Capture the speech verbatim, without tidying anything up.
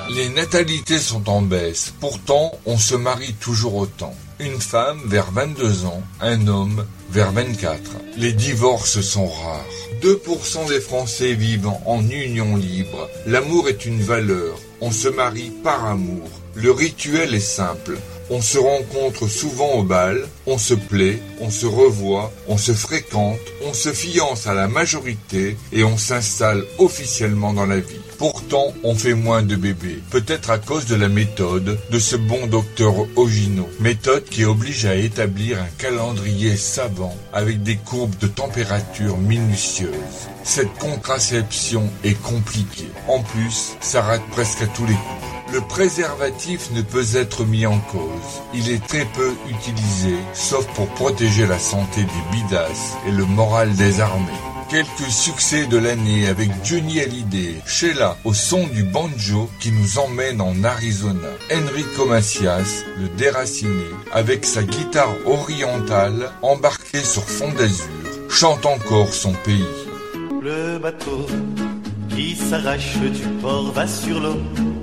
Les natalités sont en baisse, pourtant on se marie toujours autant. Une femme vers vingt-deux ans, un homme vers vingt-quatre. Les divorces sont rares. deux pour cent des Français vivent en union libre. L'amour est une valeur. On se marie par amour. Le rituel est simple. On se rencontre souvent au bal, on se plaît, on se revoit, on se fréquente, on se fiance à la majorité et on s'installe officiellement dans la vie. Pourtant, on fait moins de bébés, peut-être à cause de la méthode de ce bon docteur Ogino. Méthode qui oblige à établir un calendrier savant avec des courbes de température minutieuses. Cette contraception est compliquée. En plus, ça rate presque à tous les coups. Le préservatif ne peut être mis en cause. Il est très peu utilisé, sauf pour protéger la santé des bidasses et le moral des armées. Quelques succès de l'année avec Johnny Hallyday, Sheila au son du banjo qui nous emmène en Arizona. Enrico Macias, le déraciné, avec sa guitare orientale embarquée sur fond d'azur, chante encore son pays. Le bateau qui s'arrache du port va sur l'eau.